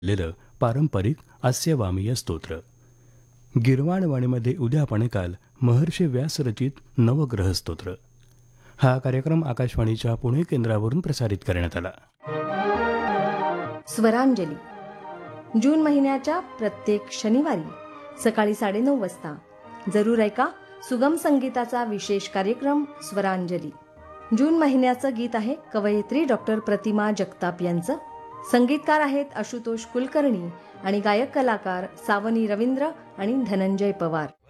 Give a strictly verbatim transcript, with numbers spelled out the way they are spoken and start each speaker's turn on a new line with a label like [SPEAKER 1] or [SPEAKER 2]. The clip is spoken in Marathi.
[SPEAKER 1] लिहिलेलं पारंपरिक आस्यवामीय स्तोत्र. गिरवाणवाणीमध्ये उद्या आपण ऐकाल महर्षी व्यास रचित नवग्रह स्तोत्र. हा कार्यक्रम आकाशवाणीच्या पुणे केंद्रावरून प्रसारित करण्यात आला.
[SPEAKER 2] स्वरांजली जून महिन्याच्या प्रत्येक शनिवारी सकाळी साडेनऊ वाजता जरूर ऐका सुगम संगीताचा विशेष कार्यक्रम स्वरांजली. जून महिन्याचं गीत आहे कवयित्री डॉक्टर प्रतिमा जगताप यांचं. संगीतकार आहेत आशुतोष कुलकर्णी आणि गायक कलाकार सावनी रवींद्र आणि धनंजय पवार.